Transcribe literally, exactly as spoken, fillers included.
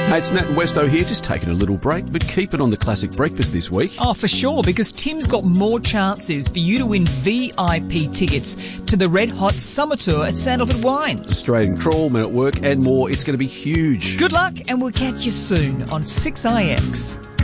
Hey, it's Nat and Westo here, just taking a little break, but keep it on the Classic Breakfast this week. Oh, for sure, because Tim's got more chances for you to win V I P tickets to the Red Hot Summer Tour at Sandalwood Wines. Australian Crawl, Men at Work and more. It's going to be huge. Good luck, and we'll catch you soon on six I X.